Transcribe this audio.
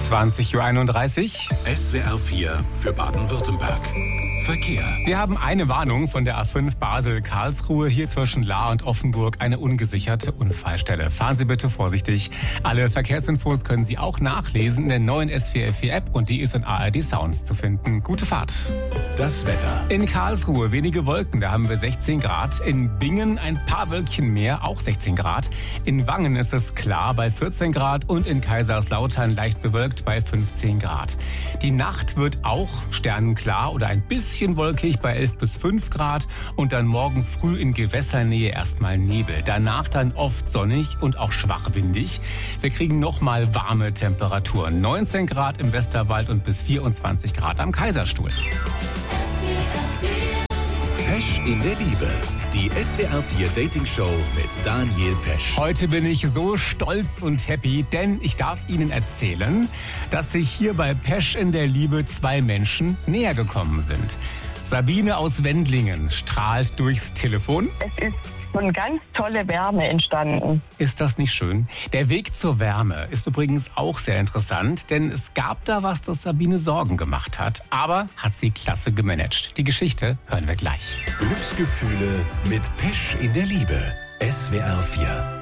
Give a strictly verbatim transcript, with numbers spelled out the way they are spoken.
zwanzig Uhr einunddreißig. S W R vier für Baden-Württemberg. Verkehr. Wir haben eine Warnung von der A fünf Basel-Karlsruhe. Hier zwischen Lahr und Offenburg eine ungesicherte Unfallstelle. Fahren Sie bitte vorsichtig. Alle Verkehrsinfos können Sie auch nachlesen in der neuen S W R vier App und die ist in A R D Sounds zu finden. Gute Fahrt. Das Wetter. In Karlsruhe wenige Wolken, da haben wir sechzehn Grad. In Bingen ein paar Wölkchen mehr, auch sechzehn Grad. In Wangen ist es klar bei vierzehn Grad und in Kaiserslautern leicht bewölkt bei fünfzehn Grad. Die Nacht wird auch sternenklar oder ein bisschen wolkig bei elf bis fünf Grad und dann morgen früh in Gewässernähe erstmal Nebel. Danach dann oft sonnig und auch schwach windig. Wir kriegen nochmal warme Temperaturen. neunzehn Grad im Westerwald und bis vierundzwanzig Grad am Kaiserstuhl. Pesch in der Liebe. Die S W R vier Dating Show mit Daniel Pesch. Heute bin ich so stolz und happy, denn ich darf Ihnen erzählen, dass sich hier bei Pesch in der Liebe zwei Menschen näher gekommen sind. Sabine aus Wendlingen strahlt durchs Telefon. Es ist schon ganz tolle Wärme entstanden. Ist das nicht schön? Der Weg zur Wärme ist übrigens auch sehr interessant, denn es gab da was, das Sabine Sorgen gemacht hat. Aber hat sie klasse gemanagt. Die Geschichte hören wir gleich. Glücksgefühle mit Pesch in der Liebe. S W R vier.